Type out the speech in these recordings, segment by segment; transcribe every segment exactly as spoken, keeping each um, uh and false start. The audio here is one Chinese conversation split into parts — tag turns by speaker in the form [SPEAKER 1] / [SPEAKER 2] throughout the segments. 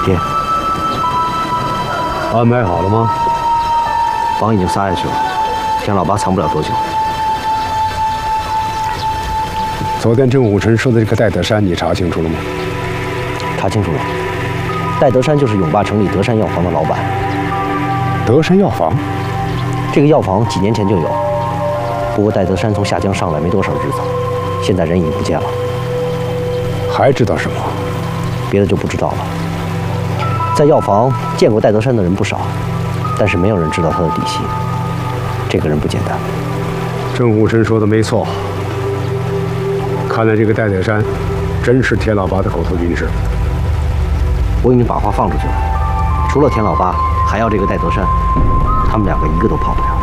[SPEAKER 1] 爹，
[SPEAKER 2] 安排好了吗？
[SPEAKER 1] 房已经撒下去了，田老八藏不了多久。
[SPEAKER 2] 昨天郑武臣说的这个戴德山，你查清楚了吗？
[SPEAKER 1] 查清楚了，戴德山就是永霸城里德山药房的老板。
[SPEAKER 2] 德山药房？
[SPEAKER 1] 这个药房几年前就有，不过戴德山从下江上来没多少日子，现在人已经不见了。
[SPEAKER 2] 还知道什么？
[SPEAKER 1] 别的就不知道了。在药房见过戴德山的人不少，但是没有人知道他的底细。这个人不简单。
[SPEAKER 2] 郑武臣说的没错，看来这个戴德山真是田老八的口头军师。
[SPEAKER 1] 我已经把话放出去了，除了田老八，还要这个戴德山，他们两个一个都跑不了。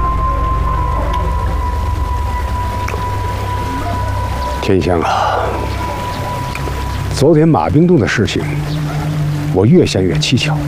[SPEAKER 2] 天香啊，昨天马冰洞的事情，我越想越蹊跷。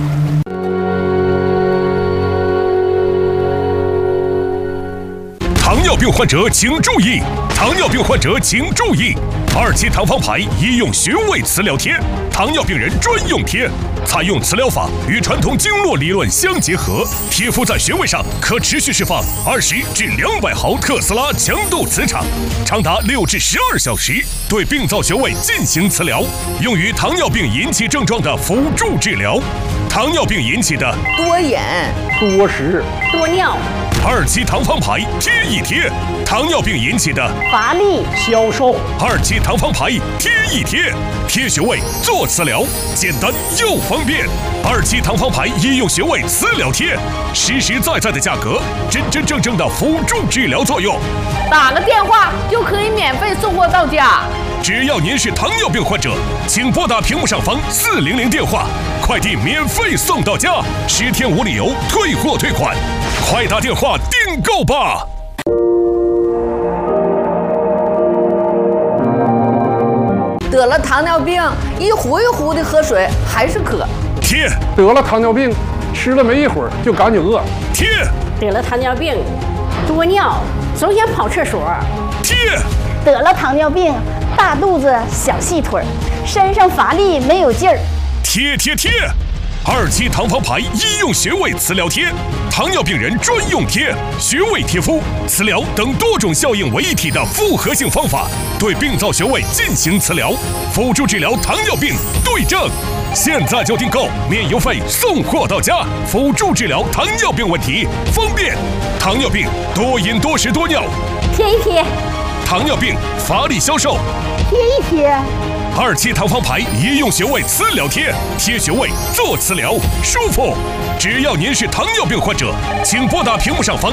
[SPEAKER 3] 糖尿病患者请注意！糖尿病患者请注意！二期糖方牌医用穴位磁疗贴，糖尿病人专用贴，采用磁疗法与传统经络理论相结合，贴敷在穴位上可持续释放二十至两百毫特斯拉强度磁场，长达六至十二小时，对病灶穴位进行磁疗，用于糖尿病引起症状的辅助治疗。糖尿病引起的
[SPEAKER 4] 多眼、
[SPEAKER 2] 多食、
[SPEAKER 4] 多尿。
[SPEAKER 3] 二期糖方牌贴一贴，糖尿病引起的
[SPEAKER 4] 乏力、
[SPEAKER 2] 消瘦。
[SPEAKER 3] 二期糖方牌贴一贴，贴穴位做磁疗，简单又方便。二期糖方牌医用穴位磁疗贴，实实在在的价格，真真正正的辅助治疗作用。
[SPEAKER 4] 打个电话就可以免费送货到家。
[SPEAKER 3] 只要您是糖尿病患者，请拨打屏幕上方四零零电话，快递免费送到家，十天无理由退货退款，快打电话订购吧！
[SPEAKER 4] 得了糖尿病，一壶一壶的喝水还是渴。
[SPEAKER 3] 贴
[SPEAKER 2] 得了糖尿病，吃了没一会儿就感觉饿。
[SPEAKER 3] 贴
[SPEAKER 5] 得了糖尿病，多尿，总想跑厕所。
[SPEAKER 3] 贴
[SPEAKER 6] 得了糖尿病，大肚子小细腿，身上乏力没有劲儿。
[SPEAKER 3] 贴贴贴！二期糖方牌医用穴位磁疗贴，糖尿病人专用贴，穴位贴敷、磁疗等多种效应为一体的复合性方法，对病灶穴位进行磁疗，辅助治疗糖尿病对症。现在就订购，免邮费送货到家，辅助治疗糖尿病问题，方便。糖尿病多饮多食多尿，
[SPEAKER 5] 贴一贴。
[SPEAKER 3] 糖尿病乏力消瘦，
[SPEAKER 6] 贴一贴。
[SPEAKER 3] 二期糖方牌医用穴位磁疗贴，贴穴位做磁疗，舒服。只要您是糖尿病患者，请拨打屏幕上方